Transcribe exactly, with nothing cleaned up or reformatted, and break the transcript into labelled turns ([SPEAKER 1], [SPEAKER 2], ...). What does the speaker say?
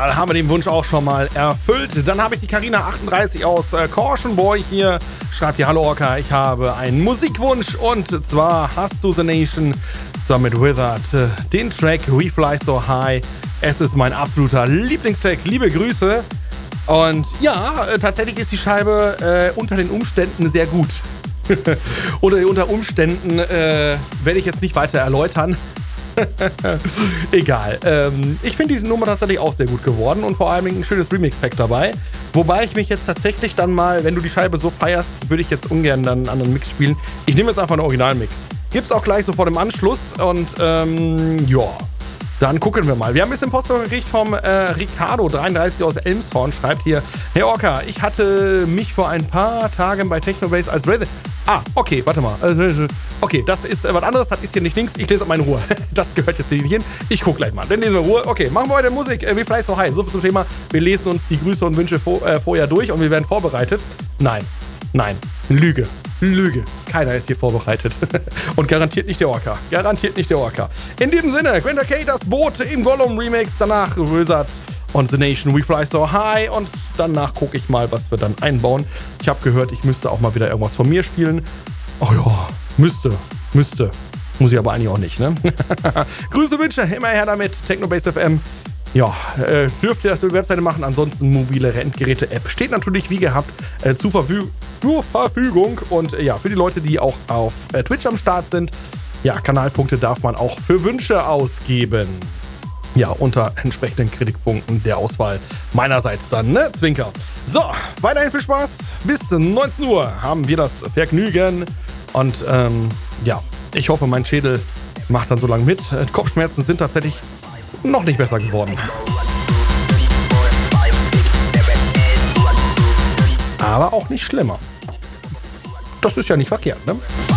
[SPEAKER 1] Fall haben wir den Wunsch auch schon mal erfüllt. Dann habe ich die Carina achtunddreißig aus äh, Caution Boy hier. Schreibt hier: Hallo Orca, ich habe einen Musikwunsch und zwar hast du The Nation zusammen mit Wizard äh, den Track We Fly So High. Es ist mein absoluter Lieblingstrack. Liebe Grüße. Und ja, äh, tatsächlich ist die Scheibe äh, unter den Umständen sehr gut. Oder unter Umständen äh, werde ich jetzt nicht weiter erläutern. Egal. Ähm, ich finde die Nummer tatsächlich auch sehr gut geworden und vor allem ein schönes Remix-Pack dabei. Wobei ich mich jetzt tatsächlich dann mal, wenn du die Scheibe so feierst, würde ich jetzt ungern dann einen anderen Mix spielen. Ich nehme jetzt einfach einen Originalmix. Gibt's auch gleich sofort im Anschluss und ähm, ja. Dann gucken wir mal. Wir haben ein bisschen Post gekriegt vom äh, Ricardo dreiunddreißig aus Elmshorn. Schreibt hier: Hey Orca, ich hatte mich vor ein paar Tagen bei Technobase als Resident... Ah, okay, warte mal. Okay, das ist äh, was anderes. Das ist hier nicht links. Ich lese mal in Ruhe. Das gehört jetzt hier nicht hin. Ich gucke gleich mal. Dann lesen wir in Ruhe. Okay, machen wir heute Musik. Äh, wie Fly So High. So viel zum Thema. Wir lesen uns die Grüße und Wünsche vor, äh, vorher durch und wir werden vorbereitet. Nein. Nein. Lüge. Lüge. Keiner ist hier vorbereitet. Und garantiert nicht der Orca. Garantiert nicht der Orca. In diesem Sinne, Gwenda K, das Boot im Gollum Remix. Danach Wizard und The Nation, We Fly So High. Und danach gucke ich mal, was wir dann einbauen. Ich habe gehört, ich müsste auch mal wieder irgendwas von mir spielen. Oh ja, müsste. Müsste. Muss ich aber eigentlich auch nicht, ne? Grüße, Wünsche, immer her damit. Technobase F M. Ja, äh, dürft ihr das über die Webseite machen. Ansonsten mobile Endgeräte-App steht natürlich wie gehabt äh, zur, Verfü- zur Verfügung. Und äh, ja, für die Leute, die auch auf äh, Twitch am Start sind, ja, Kanalpunkte darf man auch für Wünsche ausgeben. Ja, unter entsprechenden Kritikpunkten der Auswahl meinerseits dann, ne? Zwinker. So, weiterhin viel Spaß. Bis neunzehn Uhr haben wir das Vergnügen. Und ähm, ja, ich hoffe, mein Schädel macht dann so lange mit. Äh, Kopfschmerzen sind tatsächlich noch nicht besser geworden. Aber auch nicht schlimmer. Das ist ja nicht verkehrt, ne?